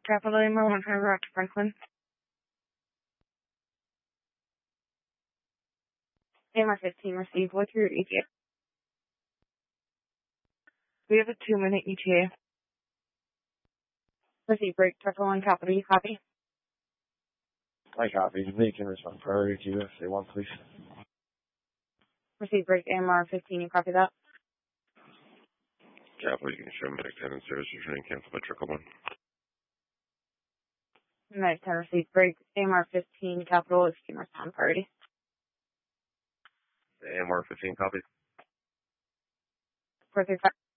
Capital AMR 100 Rock to Franklin. AMR 15 received. What's your ETA? We have a 2-minute ETA. Receive break. Trucker 1 Capital, you copy? I copy. They can respond priority to you if they want, please. Receive break. AMR 15, you copy that? Capital, you can show medic 10 and service returning cancel by Trucker 1. Medic 10 receive break. AMR 15 Capital, if you can respond priority. AMR 15 copy. 435.